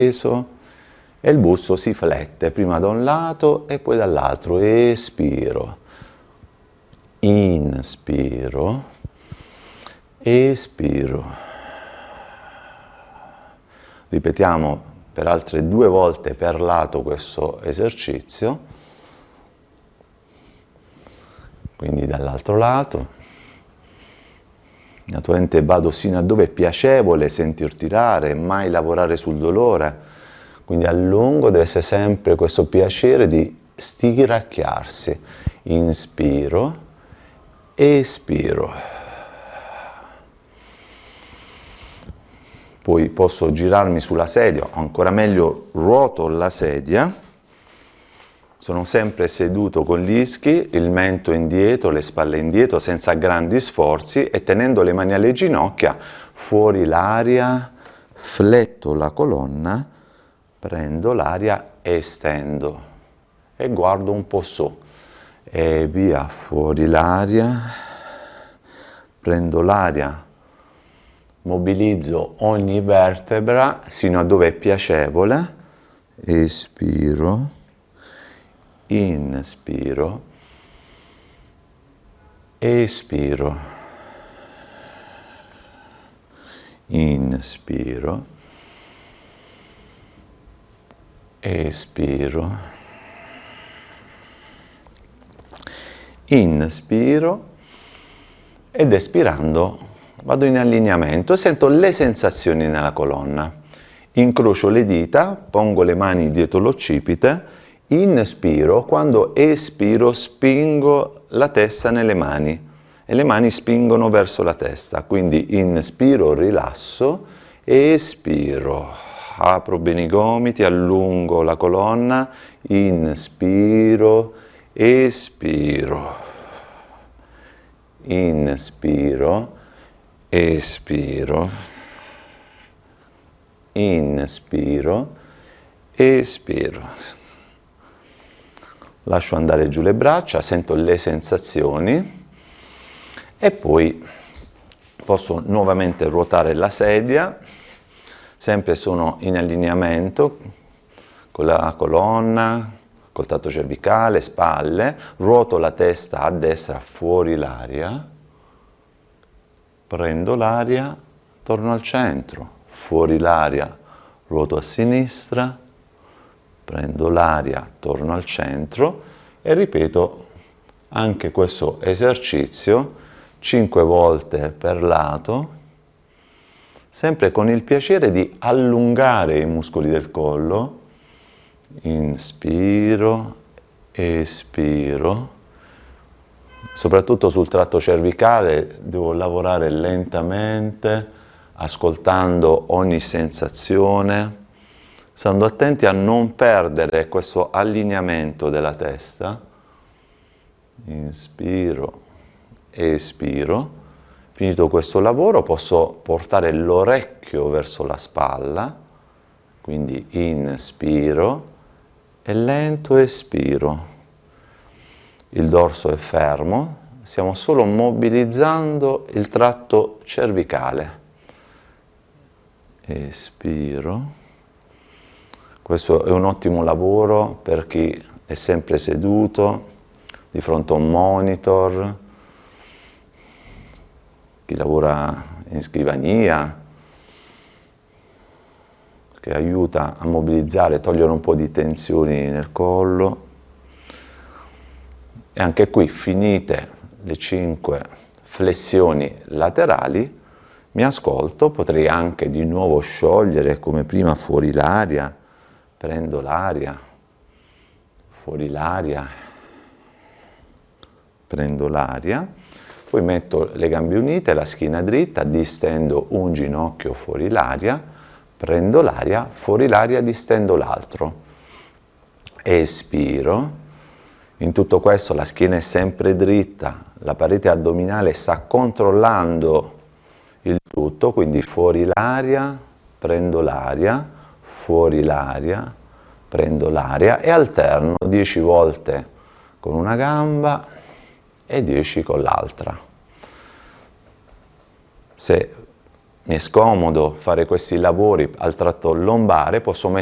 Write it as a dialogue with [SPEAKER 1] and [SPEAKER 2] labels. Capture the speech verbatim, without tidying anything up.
[SPEAKER 1] peso e il busto si flette prima da un lato e poi dall'altro. Espiro, inspiro, espiro. Ripetiamo per altre due volte per lato questo esercizio, quindi dall'altro lato. Naturalmente vado sino a dove è piacevole sentir tirare, mai lavorare sul dolore, quindi a lungo deve essere sempre questo piacere di stiracchiarsi. Inspiro, espiro. Poi posso girarmi sulla sedia, o ancora meglio ruoto la sedia. Sono sempre seduto con gli ischi, il mento indietro, le spalle indietro, senza grandi sforzi e tenendo le mani alle ginocchia, fuori l'aria, fletto la colonna, prendo l'aria, estendo e guardo un po' su. E via, fuori l'aria, prendo l'aria, mobilizzo ogni vertebra sino a dove è piacevole, espiro. Inspiro, espiro, inspiro, espiro, inspiro ed espirando vado in allineamento e sento le sensazioni nella colonna. Incrocio le dita, pongo le mani dietro l'occipite. Inspiro, quando espiro spingo la testa nelle mani e le mani spingono verso la testa, quindi inspiro, rilasso, espiro, apro bene i gomiti, allungo la colonna, inspiro, espiro, inspiro, espiro, inspiro, espiro. Lascio andare giù le braccia, sento le sensazioni e poi posso nuovamente ruotare la sedia, sempre sono in allineamento con la colonna, col tratto cervicale, spalle, ruoto la testa a destra fuori l'aria, prendo l'aria, torno al centro, fuori l'aria, ruoto a sinistra, prendo l'aria, torno al centro e ripeto anche questo esercizio cinque volte per lato, sempre con il piacere di allungare i muscoli del collo. Inspiro, espiro, soprattutto sul tratto cervicale devo lavorare lentamente, ascoltando ogni sensazione, stando attenti a non perdere questo allineamento della testa. Inspiro, espiro. Finito questo lavoro posso portare l'orecchio verso la spalla, quindi inspiro e lento espiro. Il dorso è fermo, stiamo solo mobilizzando il tratto cervicale. Espiro. Questo è un ottimo lavoro per chi è sempre seduto di fronte a un monitor, chi lavora in scrivania, che aiuta a mobilizzare, togliere un po' di tensioni nel collo. E anche qui, finite le cinque flessioni laterali, mi ascolto, potrei anche di nuovo sciogliere come prima fuori l'aria, prendo l'aria, fuori l'aria, prendo l'aria, poi metto le gambe unite, la schiena dritta, distendo un ginocchio fuori l'aria, prendo l'aria, fuori l'aria, distendo l'altro, espiro. In tutto questo la schiena è sempre dritta, la parete addominale sta controllando il tutto, quindi fuori l'aria, prendo l'aria, fuori l'aria, prendo l'aria e alterno dieci volte con una gamba e dieci con l'altra. Se mi è scomodo fare questi lavori al tratto lombare, posso